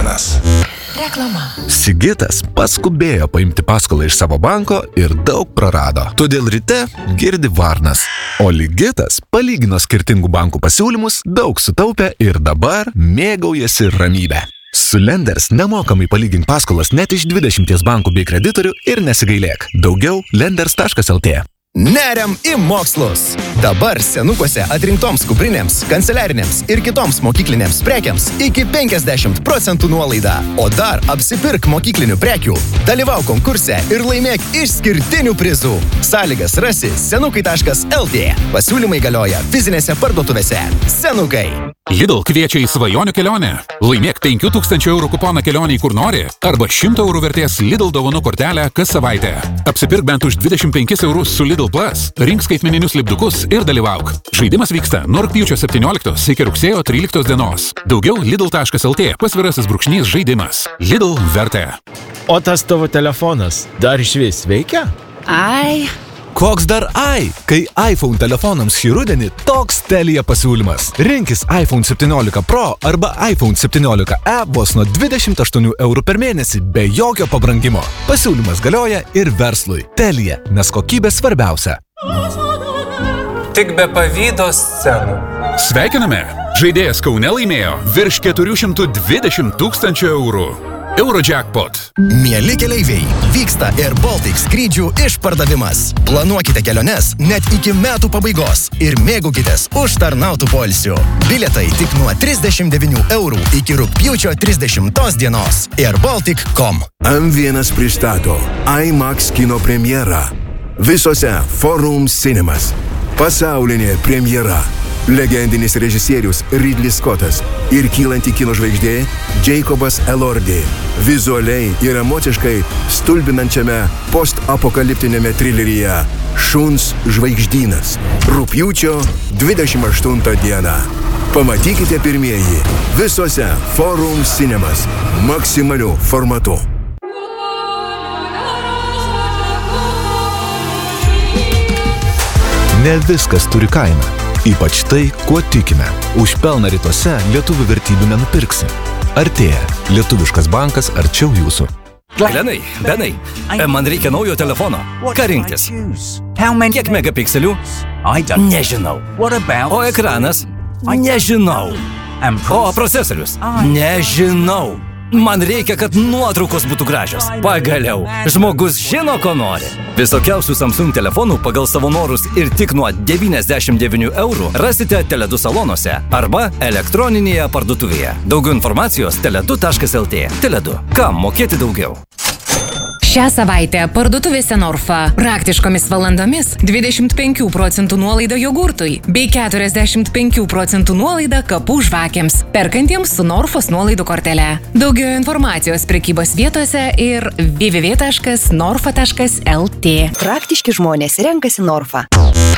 vienas. Reklama. Sigitas paskubėjo paimti paskolą iš savo banko ir daug prarado. Todėl ryte girdi varnas. O Ligitas palygino skirtingų bankų pasiūlymus, daug sutaupė ir dabar mėgaujasi ramybę. Su Lenders nemokamai palygink paskolas net iš 20 bankų bei kreditorių ir nesigailėk. Daugiau lenders.lt. Neriam į mokslus! Dabar senukuose atrinktoms kuprinėms, kanceliarinėms ir kitoms mokyklinėms prekiams iki 50% nuolaida. O dar apsipirk mokyklinių prekių, dalyvauk konkurse ir laimėk išskirtinių prizų. Sąlygas rasi senukai.lt. Pasiūlymai galioja fizinėse parduotuvėse. Senukai. Lidl kviečia į svajonių kelionę. Laimėk 5000 eurų kuponą kelionį kur nori arba 100 eurų vertės Lidl dovanų kortelę kas savaitę. Apsipirk bent už 25 eurus su Lidl Plus, rink skaitmeninius lipdukus ir dalyvauk. Žaidimas vyksta nuo rugpjūčio 17 iki rugsėjo 13 dienos. Daugiau lidl.lt / žaidimas. Lidl vertė. O tas tavo telefonas dar išvis veikia? Ai. Koks dar ai? Kai iPhone telefonams šį rudenį toks Telia pasiūlymas. Rinkis iPhone 17 Pro arba iPhone 17e vos nuo 28 eurų per mėnesį be jokio pabrangimo. Pasiūlymas galioja ir verslui. Telia, nes kokybė svarbiausia. Tik be pavydo scenų. Sveikiname! Žaidėjas Kaune laimėjo virš 420 000 eurų. Eurojackpot. Mieli keleiviai, vyksta Air Baltic skrydžių išpardavimas. Planuokite keliones net iki metų pabaigos ir mėgaukitės užtarnautų poilsių. Bilietai tik nuo 39 eurų iki rugpjūčio 30 dienos. airbaltic.com. M1 pristato IMAX kino premjerą. Visose Forum Cinemas. Pasaulinė premjera. Legendinis režisierius Ridley Scottas ir kylanti kino žvaigždė Jacobas Elordi. Vizualiai ir emociškai stulbinančiame post-apokaliptinėme trileryje Šuns žvaigždynas. Rugpjūčio 28 dieną. Pamatykite pirmieji visose Forum Cinemas maksimaliu formatu. Ne viskas turi kainą. Ypač tai, kuo tikime. Už pelną rytuose lietuvių vertybių nenupirksi. Artėja Lietuviškas bankas arčiau jūsų. Lenai, Benai, man reikia naujo telefono. Ką rinktis? Kiek megapikselių? Nežinau. O ekranas? Nežinau. O procesorius? Nežinau. Man reikia, kad nuotraukos būtų gražios. Pagaliau, žmogus žino, ko nori. Visokiausių Samsung telefonų pagal savo norus ir tik nuo 99 eurų rasite Tele2 salonuose arba elektroninėje parduotuvėje. Daugiau informacijos tele2.lt. Tele2. Kam mokėti daugiau? Šią savaitę parduotuvėse Norfa praktiškomis valandomis 25% nuolaida jogurtui bei 45% nuolaida kapų žvakėms, perkantiems su Norfos nuolaidų kortele. Daugiau informacijos prekybos vietose ir www.norfa.lt. Praktiški žmonės renkasi Norfa.